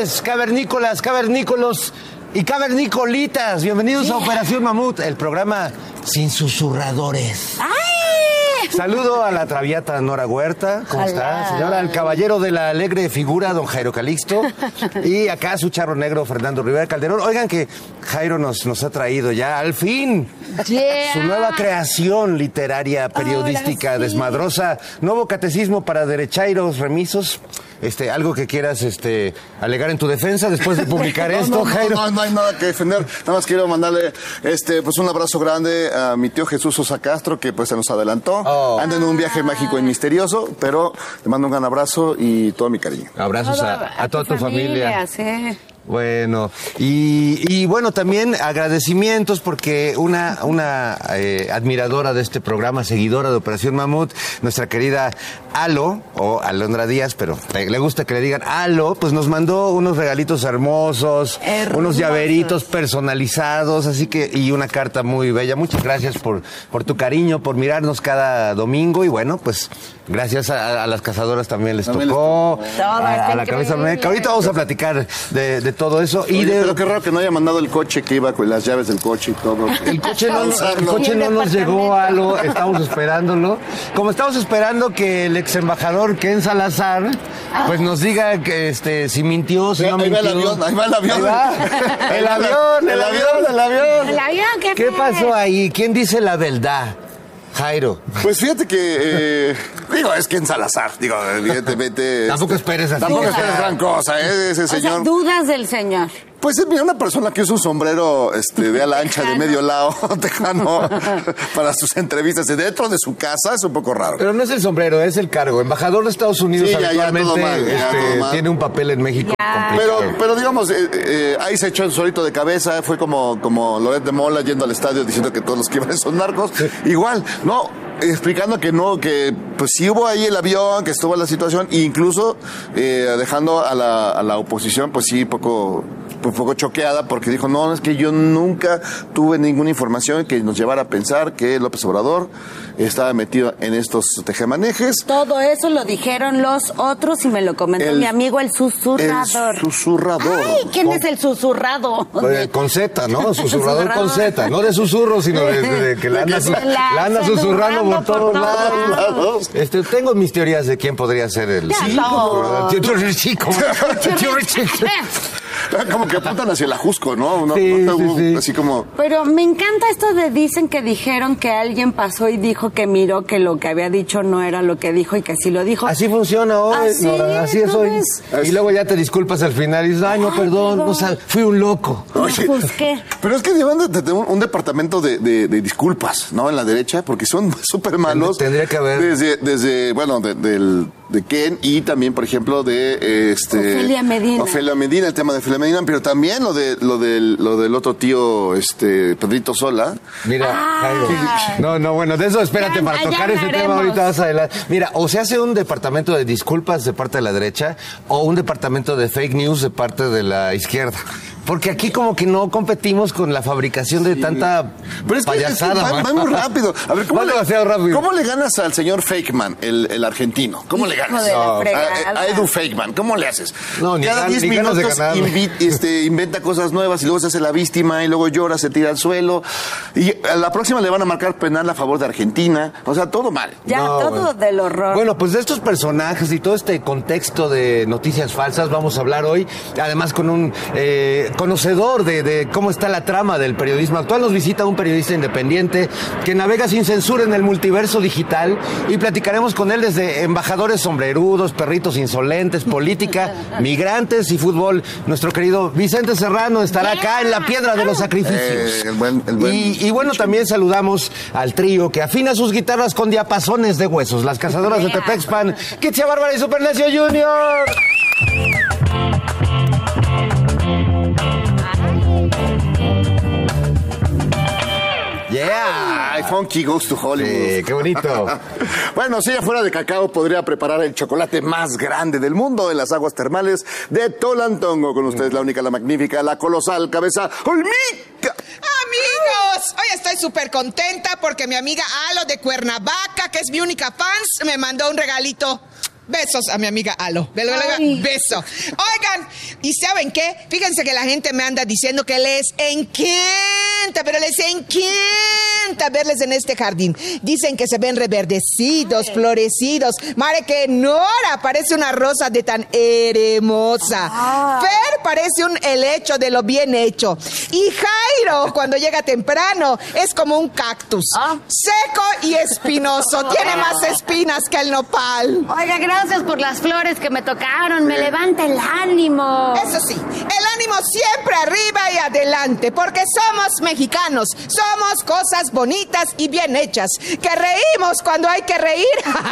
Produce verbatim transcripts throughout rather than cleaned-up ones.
noches, cavernícolas, cavernícolos y cavernicolitas. Bienvenidos yeah. a Operación Mamut, el programa sin susurradores. ¡Ay! Saludo a la traviata Nora Huerta. ¿Cómo Hola. está, señora? Al caballero de la alegre figura, don Jairo Calixto. Y acá su charro negro, Fernando Rivera Calderón. Oigan que Jairo nos, nos ha traído ya, al fin, yeah. su nueva creación literaria, periodística, sí. desmadrosa. Nuevo catecismo para derechairos remisos. Este, algo que quieras este, alegar en tu defensa después de publicar no, esto, no, Jairo. No, no, no hay nada que defender. Nada más quiero mandarle este, pues un abrazo grande a mi tío Jesús Sosa Castro, que pues se nos adelantó. Oh. Anda en un viaje mágico y misterioso, pero le mando un gran abrazo y todo mi cariño. Abrazos a, a, a toda tu, tu familia. familia. Sí. Bueno, y, y bueno, también agradecimientos porque una, una eh, admiradora de este programa, seguidora de Operación Mamut, nuestra querida Alo, o Alondra Díaz, pero le gusta que le digan Alo, pues nos mandó unos regalitos hermosos, hermosos, unos llaveritos personalizados, así que, y una carta muy bella. Muchas gracias por, por tu cariño, por mirarnos cada domingo, y bueno, pues gracias a, a las cazadoras también les también tocó, les tocó. A, a la cabeza meca. Ahorita vamos a platicar de, de todo eso. Y Oye, de... pero qué raro que no haya mandado el coche que iba con las llaves del coche y todo. El coche no, el coche no nos llegó, Alo, estamos esperándolo. Como estamos esperando que el ex embajador Ken Salazar pues nos diga que este si mintió, si no ahí mintió. Va el avión, ahí va el avión. Ahí va. El avión, el avión, el avión. El avión, ¿qué, ¿Qué pasó ahí? ¿Quién dice la verdad? Jairo. Pues fíjate que, eh, digo, es que en Salazar, digo, evidentemente... Tampoco esperes así. Tampoco esperes gran cosa, ¿eh? Ese señor... O sea, dudas del señor. Pues es una persona que usa un sombrero este, de ala ancha de medio lado, tejano, para sus entrevistas. Y dentro de su casa es un poco raro. Pero no es el sombrero, es el cargo. Embajador de Estados Unidos sí, habitualmente ya, ya, este, ya, tiene un papel en México complicado. Pero, pero digamos, eh, eh, ahí se echó el solito de cabeza. Fue como, como Loret de Mola yendo al estadio diciendo que todos los que iban son narcos. Sí. Igual, no... explicando que no, que pues sí hubo ahí el avión, que estuvo la situación, e incluso eh, dejando a la, a la oposición, pues sí, poco, un poco choqueada, porque dijo, no, es que yo nunca tuve ninguna información que nos llevara a pensar que López Obrador estaba metido en estos tejemanejes. Todo eso lo dijeron los otros y me lo comentó el, mi amigo el susurrador. El susurrador. Ay, ¿quién ¿Cómo? es el susurrado? Pues, con Z, ¿no? Susurrador, susurrador con Z, no de susurro, sino de, de, de que la anda, su, la, la anda susurrando por todos lados. lados. Este, tengo mis teorías de quién podría ser el... Sí, no. Tío Richico. Tío Richico. Como que apuntan hacia el ajusco, ¿no? no, sí, no te, sí, sí. Así como... Pero me encanta esto de dicen que dijeron que alguien pasó y dijo que miró que lo que había dicho no era lo que dijo y que sí lo dijo. Así funciona hoy, así, Nora, así es hoy. Es... Y luego ya te disculpas al final y dices, ay, no, ay, perdón, perdón. O sea, fui un loco. Oye, pues, ¿qué? Pero es que llevan de, de un, un departamento de, de, de disculpas, ¿no? En la derecha, porque son súper malos. Tendría que haber. Desde, desde bueno, de, del... de Ken y también, por ejemplo, de este Ofelia Medina. Ofelia Medina, el tema de Ofelia Medina, pero también lo de lo del lo del otro tío, este Pedrito Sola. Mira, ah. no, no, bueno, de eso espérate ya, para tocar ese tema ahorita vas adelante. Mira, o se hace un departamento de disculpas de parte de la derecha o un departamento de fake news de parte de la izquierda. Porque aquí como que no competimos con la fabricación de sí. tanta Pero es que, payasada. Es que va, va muy rápido. A ver, ¿cómo, va le, demasiado rápido. ¿cómo le ganas al señor Fakeman, el, el argentino? ¿Cómo le ganas? No, a, a Edu Fakeman, ¿cómo le haces? No, ni Cada diez minutos invi, este, inventa cosas nuevas y luego se hace la víctima y luego llora, se tira al suelo. Y a la próxima le van a marcar penal a favor de Argentina. O sea, todo mal. Ya, no, todo bueno. del horror. Bueno, pues de estos personajes y todo este contexto de noticias falsas vamos a hablar hoy. Además con un eh, conocedor de De, de cómo está la trama del periodismo actual. Nos visita un periodista independiente que navega sin censura en el multiverso digital y platicaremos con él desde embajadores sombrerudos, perritos insolentes, política, migrantes y fútbol. Nuestro querido Vicente Serrano estará acá en la Piedra de los Sacrificios. Eh, el buen, el buen y, y bueno, también saludamos al trío que afina sus guitarras con diapasones de huesos. Las cazadoras de Tepexpan, Kitsia Bárbara y Supernecio Junior. Yeah, Ay, Funky Goes to Hollywood. Sí, qué bonito. Bueno, si ella fuera de cacao, podría preparar el chocolate más grande del mundo en las aguas termales de Tolantongo. Con ustedes, la única, la magnífica, la colosal cabeza Olmica. Amigos, hoy estoy súper contenta porque mi amiga Alo de Cuernavaca, que es mi única fans, me mandó un regalito. Besos a mi amiga Alo. Beso. Oigan, ¿Y saben qué? Fíjense que la gente me anda diciendo que les encanta, pero les encanta verles en este jardín. Dicen que se ven reverdecidos, Ay. florecidos. Mare, que Nora parece una rosa de tan hermosa. Ah. Fer parece un helecho de lo bien hecho. Y Jairo, cuando llega temprano, es como un cactus. Ah. Seco y espinoso. Tiene más espinas que el nopal. Oiga, gracias por las flores que me tocaron. Me levanta el ánimo. Eso sí, el ánimo siempre arriba y adelante, porque somos mexicanos. Somos cosas bonitas y bien hechas. Que reímos cuando hay que reír.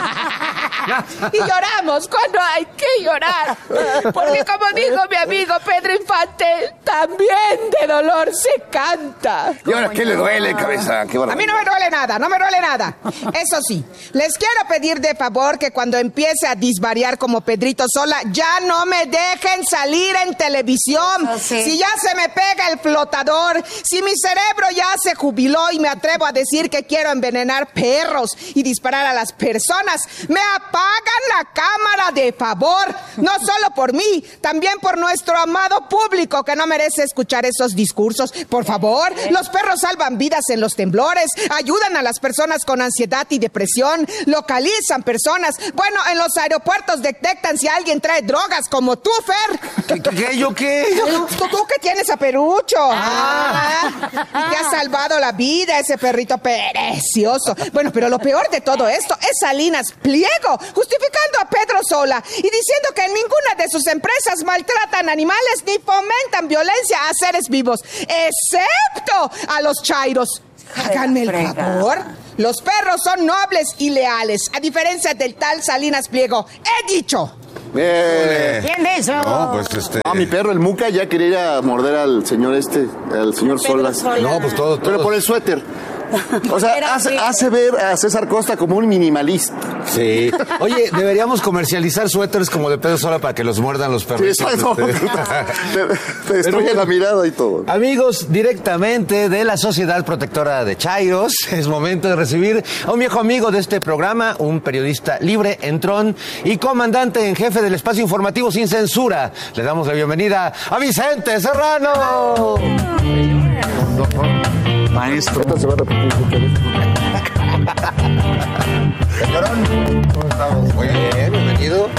Y lloramos cuando hay que llorar. Porque como dijo mi amigo Pedro Infante, también de dolor se canta. ¿Y ahora qué le duele, cabeza? ¿Qué a mí no me duele nada, no me duele nada. Eso sí, les quiero pedir de favor que cuando empiece a disvariar como Pedrito Sola, ya no me dejen salir en televisión. Sí. Si ya se me pega el flotador, si mi cerebro ya se jubiló y me atrevo a decir que quiero envenenar perros y disparar a las personas, me apagan la cámara de favor. No solo por mí, también por nuestro amado público que no merece escuchar esos discursos. Por favor, los perros salvan vidas en los temblores, ayudan a las personas con ansiedad y depresión, localizan personas. Bueno, en los aeropuertos detectan si alguien trae drogas como tú, Fer. ¿Qué, qué, qué yo qué? Tú, tú que tienes a Perucho. Ah. Ah, y te ha salvado la vida ese perrito precioso. Bueno, pero lo peor de todo esto es Salinas Pliego, justificando a Pedro Sola y diciendo que ninguna de sus empresas maltratan animales ni fomentan violencia a seres vivos, excepto a los chairos. Háganme el favor. Los perros son nobles y leales, a diferencia del tal Salinas Pliego. ¡He dicho! Eh, ¿Quién de eso? No, pues este... Ah, mi perro, el Muca, ya quería ir a morder al señor este, al señor Solas. Sola. No, pues todo, todo. Pero por el suéter. O sea, hace, hace ver a César Costa como un minimalista. Sí. Oye, deberíamos comercializar suéteres como de Pedro Sola para que los muerdan los perros. Sí, no, te, te destruye la mirada y todo. Amigos, directamente de la Sociedad Protectora de Chairos, es momento de recibir a un viejo amigo de este programa, un periodista libre, entrón y comandante en jefe del espacio informativo sin censura. Le damos la bienvenida a Vicente Serrano. Maestro. Esto se va a repetir muchas veces. Señorón, ¿cómo estamos? Muy bien, bienvenido.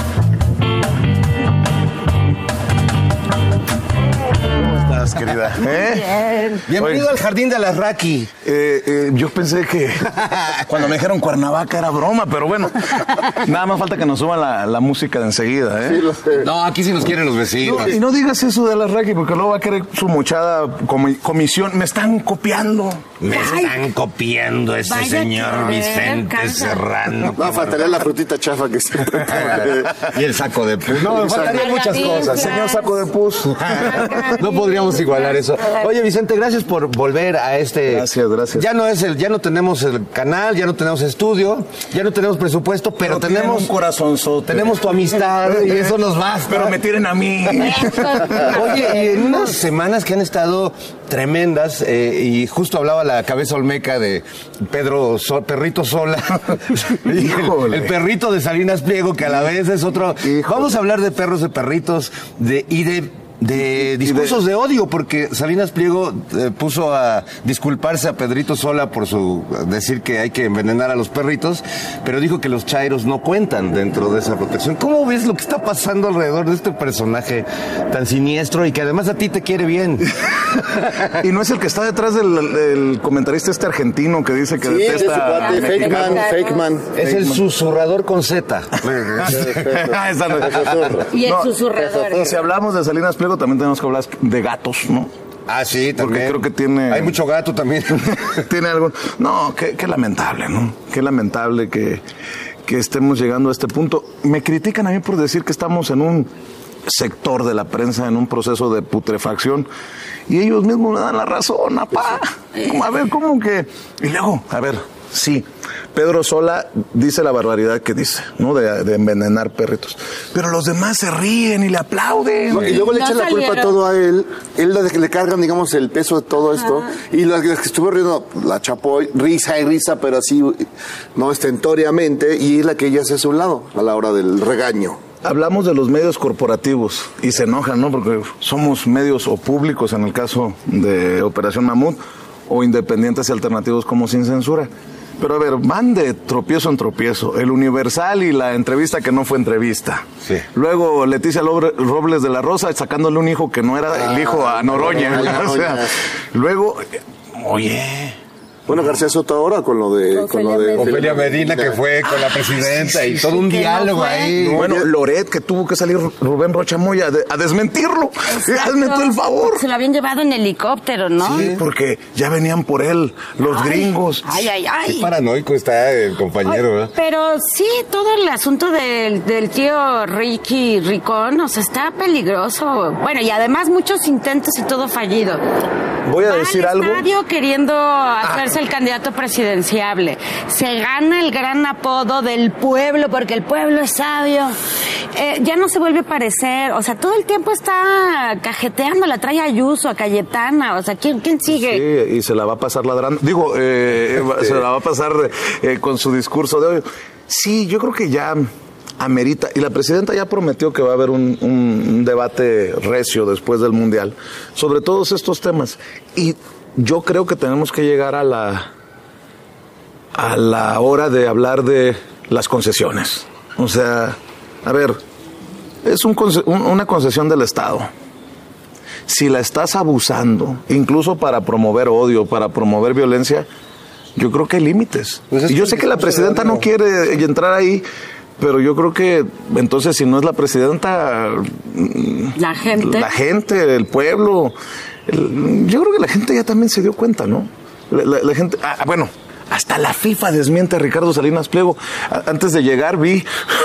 ¿Cómo estás, querida? ¿Eh? Bien. Bienvenido Oye, al Jardín de Alarraqui. Eh, eh, yo pensé que cuando me dijeron Cuernavaca era broma, pero bueno, nada más falta que nos suban la, la música de enseguida, ¿eh? Sí, lo sé. No, aquí sí nos quieren los vecinos. No, y no digas eso de Alarraqui, porque luego va a querer su mochada comi comisión. Me están copiando. Me Ay. están copiando ese Vaya señor Vicente cansa. Serrano. No, faltaría la frutita chafa que siempre y el saco de pus. No, faltarían muchas cosas. Señor saco de pus. No podríamos igualar eso. Oye, Vicente, gracias por volver a este... Gracias, gracias. Ya no es el, ya no tenemos el canal, ya no tenemos estudio, ya no tenemos presupuesto, pero, pero tenemos... un corazonzote. Tenemos tu amistad y eso nos basta. Pero me tiren a mí. Oye, y en unas semanas que han estado tremendas, eh, y justo hablaba la cabeza olmeca de Pedro so, Perrito Sola, el, el perrito de Salinas Pliego, que a la vez es otro... Híjole. Vamos a hablar de perros, de perritos, de y de... de discursos de... de odio, porque Salinas Pliego eh, puso a disculparse a Pedrito Sola por su decir que hay que envenenar a los perritos, pero dijo que los chairos no cuentan dentro de esa protección. ¿Cómo ves lo que está pasando alrededor de este personaje tan siniestro y que además a ti te quiere bien? Y no es el que está detrás del, del comentarista este argentino que dice que sí, detesta... De fake man, fake man. Es fake el man. susurrador con Z. Y el no, susurrador. Si hablamos de Salinas Pliego, también tenemos que hablar de gatos, ¿no? Ah, sí, también. Porque creo que tiene... Hay mucho gato también. Tiene algo... No, qué, qué lamentable, ¿no? Qué lamentable que, que estemos llegando a este punto. Me critican a mí por decir que estamos en un sector de la prensa, en un proceso de putrefacción, y ellos mismos me dan la razón, apá. A ver, ¿cómo que...? Y luego, a ver, sí... Pedro Sola dice la barbaridad que dice, ¿no? De, de envenenar perritos. Pero los demás se ríen y le aplauden. No, y luego le no echan la salieron. culpa todo a él. Él le, le cargan, digamos, el peso de todo esto. Ah. Y las, las que estuvo riendo, la Chapoy, risa y risa, pero así, no estentoriamente. Y es la que ella se hace a un lado a la hora del regaño. hablamos de los medios corporativos y se enojan, ¿no? Porque somos medios o públicos en el caso de Operación Mamut o independientes y alternativos como Sin Censura. Pero a ver, van de tropiezo en tropiezo. El Universal y la entrevista que no fue entrevista. Sí. Luego Leticia Robles de la Rosa sacándole un hijo que no era ah, el hijo a Noroña. Noroña. O sea, luego, oye... Bueno, García Soto ahora con lo de... Con lo de Ofelia Medina, que fue con la presidenta ah, sí, sí, y todo un diálogo no ahí. Bueno, Loret, que tuvo que salir Rubén Rocha Moya a, de, a desmentirlo. Hazme tú el favor. Se lo habían llevado en helicóptero, ¿no? Sí, porque ya venían por él los ay, gringos. Ay, ay, ay. Qué paranoico está el compañero, ¿verdad? Pero sí, todo el asunto del, del tío Ricky Ricón, o sea, está peligroso. Bueno, y además muchos intentos y todo fallido. Voy a Va decir al algo. estadio queriendo hacerse ah. el candidato presidenciable. Se gana el gran apodo del pueblo porque el pueblo es sabio. Eh, ya no se vuelve a parecer. O sea, todo el tiempo está cajeteando. La trae a Ayuso, a Cayetana. O sea, ¿quién, quién sigue? Sí, y se la va a pasar ladrando. Digo, eh, se la va a pasar eh, con su discurso de hoy. Sí, yo creo que ya amerita. Y la presidenta ya prometió que va a haber un, un, un debate recio después del Mundial sobre todos estos temas. Y yo creo que tenemos que llegar a la a la hora de hablar de las concesiones. O sea, a ver, es un, un, una concesión del Estado. Si la estás abusando, incluso para promover odio, para promover violencia, yo creo que hay límites. Pues y yo sé que la presidenta no quiere entrar ahí, pero yo creo que entonces si no es la presidenta, la gente, la gente, el pueblo, el, yo creo que la gente ya también se dio cuenta, ¿no? La, la, la gente, ah, bueno, hasta la FIFA desmiente a Ricardo Salinas Pliego. Antes de llegar vi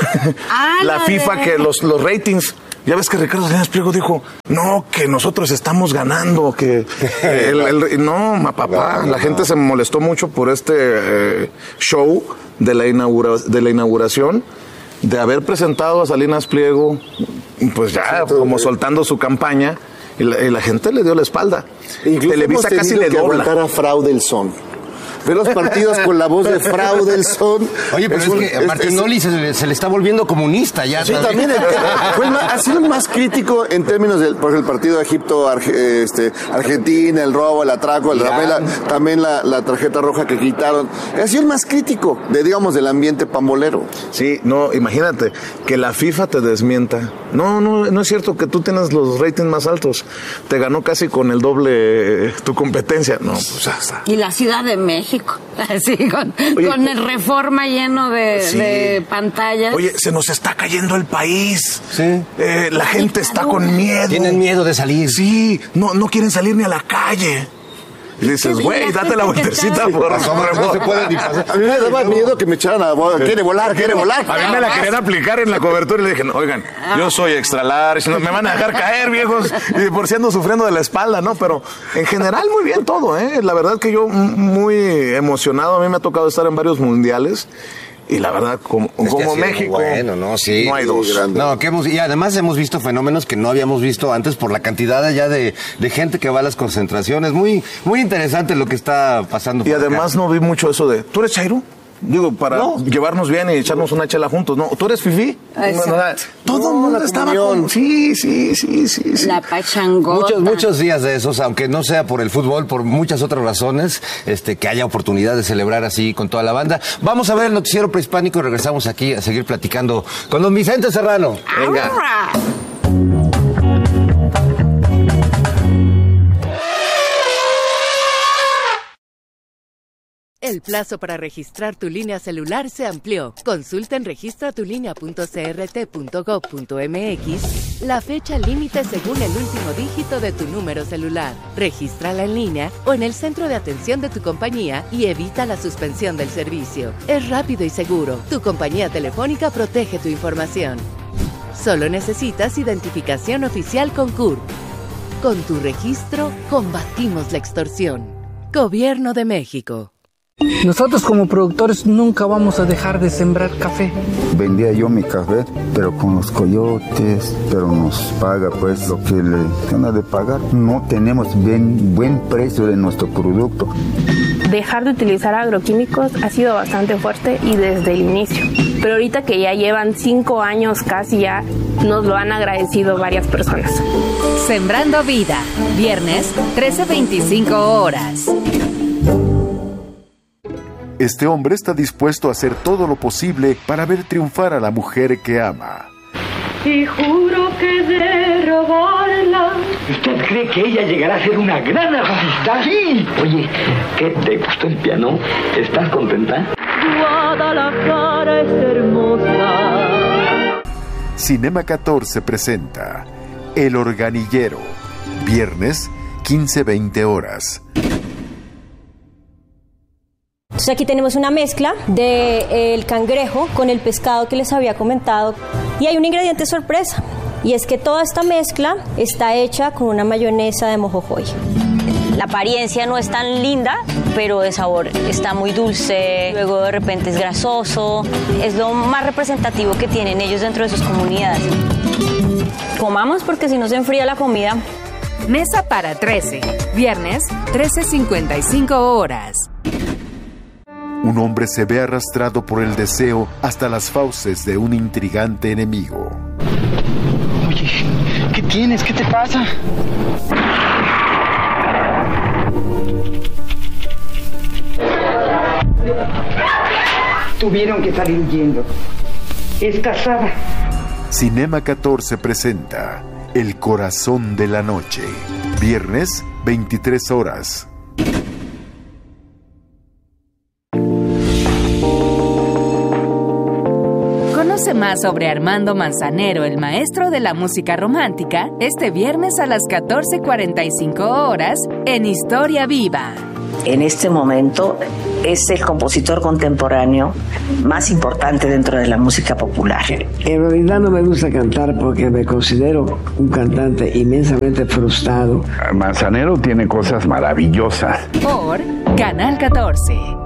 ah, la FIFA de... que los, los ratings. Ya ves que Ricardo Salinas Pliego dijo, no, que nosotros estamos ganando, que el, el, no, papá, la gente se molestó mucho por este eh, show de la inaugura, de la inauguración, de haber presentado a Salinas Pliego, pues ya sí, como soltando su campaña, y la, y la gente le dio la espalda. Incluso Televisa casi le dobla. A Fraudelson. Ve los partidos con la voz de Fraudelson. Oye, pero es, es un, que a Martinoli es, se, se le está volviendo comunista ya. Sí, también. El, fue el más, ha sido el más crítico en términos del por el partido de Egipto, Arge, este, Argentina, el robo, el atraco, el la, también la, la tarjeta roja que quitaron. Ha sido el más crítico, de digamos, del ambiente pambolero. Sí, no, imagínate, que la FIFA te desmienta. No, no, no es cierto que tú tienes los ratings más altos. Te ganó casi con el doble eh, tu competencia. No, pues ya está. Y la Ciudad de México. Así, con, Oye, con el Reforma lleno de, sí. de pantallas. Oye, se nos está cayendo el país. Sí. Eh, la gente está con miedo. Tienen miedo de salir. Sí, no, no quieren salir ni a la calle. Y dices, güey, date la vueltecita por no, no se puede ni pasar. A mí me daba miedo que me echaran a volar. Quiere volar, quiere volar. A mí me la querían aplicar en la cobertura y le dije, no, oigan, yo soy extra large, no, me van a dejar caer, viejos. Y por si ando sufriendo de la espalda, ¿no? Pero en general muy bien todo, ¿eh? La verdad que yo muy emocionado. A mí me ha tocado estar en varios mundiales. Y la verdad, como, es como México, bueno, no, sí, no hay dos. No, que hemos, y además hemos visto fenómenos que no habíamos visto antes por la cantidad ya de, de gente que va a las concentraciones. Muy, muy interesante lo que está pasando. Y además acá. No vi mucho eso de, ¿tú eres chairo? Digo, para no. llevarnos bien y echarnos una chela juntos, ¿no? ¿Tú eres fifí? Todo el mundo estaba con... Sí, sí, sí, sí, sí. La pachangota. Muchos, muchos días de esos, aunque no sea por el fútbol, por muchas otras razones, este, que haya oportunidad de celebrar así con toda la banda. Vamos a ver el noticiero prehispánico y regresamos aquí a seguir platicando con don Vicente Serrano. Venga. El plazo para registrar tu línea celular se amplió. Consulta en registra tu línea punto c r t punto gov punto m x la fecha límite según el último dígito de tu número celular. Regístrala en línea o en el centro de atención de tu compañía y evita la suspensión del servicio. Es rápido y seguro. Tu compañía telefónica protege tu información. Solo necesitas identificación oficial con C U R P. Con tu registro, combatimos la extorsión. Gobierno de México. Nosotros como productores nunca vamos a dejar de sembrar café. Vendía yo mi café, pero con los coyotes, pero nos paga pues lo que le gana de pagar. No tenemos bien, buen precio de nuestro producto. Dejar de utilizar agroquímicos ha sido bastante fuerte y desde el inicio. pero ahorita que ya llevan cinco años casi ya, nos lo han agradecido varias personas. Sembrando Vida, viernes, trece veinticinco horas. Este hombre está dispuesto a hacer todo lo posible para ver triunfar a la mujer que ama. Y juro que de robarla. ¿Usted cree que ella llegará a ser una gran artista? Sí. Oye, ¿qué te gustó el piano? ¿Estás contenta? Guadalajara es hermosa. Cinema catorce presenta El Organillero, viernes, quince veinte horas. Entonces aquí tenemos una mezcla del cangrejo con el pescado que les había comentado. Y hay un ingrediente sorpresa, y es que toda esta mezcla está hecha con una mayonesa de mojojoy. La apariencia no es tan linda, pero de sabor está muy dulce, luego de repente es grasoso. Es lo más representativo que tienen ellos dentro de sus comunidades. Comamos porque si no se enfría la comida. Mesa para trece, viernes, trece cincuenta y cinco horas. Un hombre se ve arrastrado por el deseo hasta las fauces de un intrigante enemigo. Oye, ¿qué tienes? ¿Qué te pasa? Tuvieron que salir huyendo. Es casada. Cinema catorce presenta El Corazón de la Noche, viernes, veintitrés horas. Conoce más sobre Armando Manzanero, el maestro de la música romántica, este viernes a las catorce cuarenta y cinco horas en Historia Viva. En este momento es el compositor contemporáneo más importante dentro de la música popular. En realidad no me gusta cantar porque me considero un cantante inmensamente frustrado. Manzanero tiene cosas maravillosas. Por Canal catorce.